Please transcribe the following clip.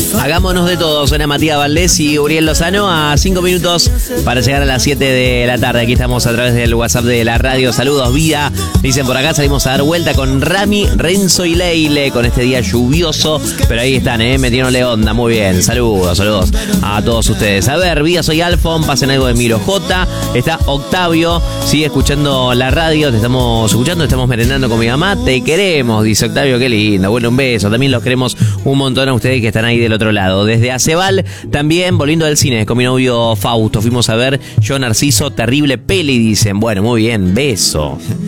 Hagámonos de todo. Suena Matías Valdés y Uriel Lozano a 5 minutos para llegar a las 7 de la tarde. Aquí estamos a través del WhatsApp de la radio. Saludos, vida. Dicen por acá, salimos a dar vuelta con Rami, Renzo y Leile con este día lluvioso. Pero ahí están, metiéndole onda. Muy bien. Saludos a todos ustedes. A ver, vida, soy Alfon. Pasen algo de Miro J. Está Octavio. Sigue escuchando la radio. Te estamos escuchando, estamos merendando con mi mamá. Te queremos, dice Octavio. Qué lindo. Bueno, un beso. También los queremos un montón a ustedes que están ahí del otro lado. Desde Aceval, también volviendo del cine con mi novio Fausto. Fuimos a ver Yo Narciso, terrible peli, dicen. Bueno, muy bien, beso.